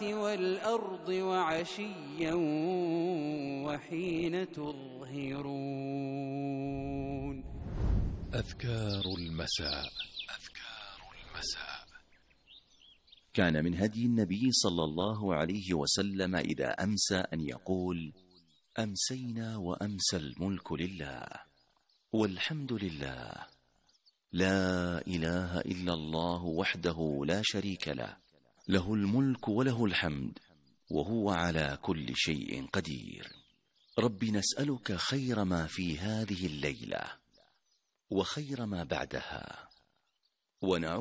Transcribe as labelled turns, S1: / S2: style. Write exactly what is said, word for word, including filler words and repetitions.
S1: والأرض وعشيا وحين تظهرون.
S2: أذكار المساء. أذكار المساء.
S3: كان من هدي النبي صلى الله عليه وسلم إذا أمسى أن يقول: أمسينا وأمسى الملك لله والحمد لله، لا إله إلا الله وحده لا شريك له، له الملك وله الحمد وهو على كل شيء قدير. رب نسألك خير ما في هذه الليلة وخير ما بعدها، ونعوذ